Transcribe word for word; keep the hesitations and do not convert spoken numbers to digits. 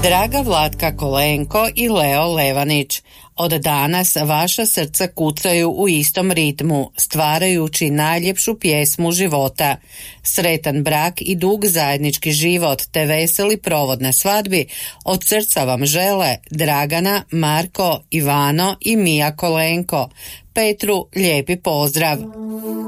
Draga Vlatka Kolenko i Leo Levanić, od danas vaša srca kucaju u istom ritmu, stvarajući najljepšu pjesmu života. Sretan brak i dug zajednički život te veseli provod na svadbi od srca vam žele Dragana, Marko, Ivano i Mija Kolenko. Petru lijepi pozdrav.